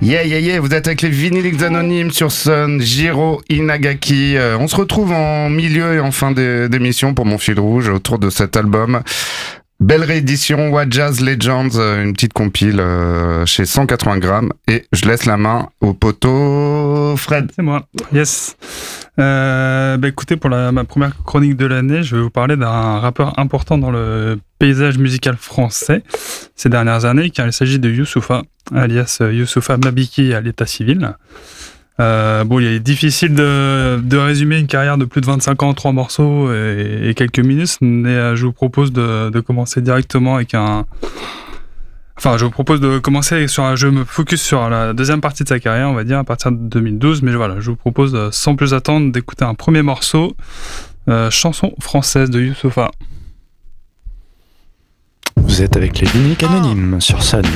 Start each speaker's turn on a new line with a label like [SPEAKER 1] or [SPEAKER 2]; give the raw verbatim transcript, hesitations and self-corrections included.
[SPEAKER 1] Yeah, yeah, yeah, vous êtes avec les Vinyliques Anonymes sur Sun, Jiro Inagaki. Euh, on se retrouve en milieu et en fin d'é- d'émission pour mon fil rouge autour de cet album. Belle réédition, What Jazz Legends, euh, une petite compile euh, chez cent quatre-vingts grammes. Et je laisse la main au poteau Fred.
[SPEAKER 2] C'est moi, yes. Euh, bah écoutez, pour la, ma première chronique de l'année, je vais vous parler d'un rappeur important dans le paysage musical français ces dernières années, car il s'agit de Youssoupha, alias Youssoupha Mabiki à l'état civil. Euh, bon, il est difficile de, de résumer une carrière de plus de vingt-cinq ans en trois morceaux et, et quelques minutes, mais euh, je vous propose de, de commencer directement avec un... Enfin, je vous propose de commencer sur un... Je me focus sur la deuxième partie de sa carrière, on va dire, à partir de deux mille douze, mais voilà, je vous propose, sans plus attendre, d'écouter un premier morceau, euh, chanson française de Youssoupha.
[SPEAKER 3] Vous êtes avec les Vinyliques Anonymes sur Sun.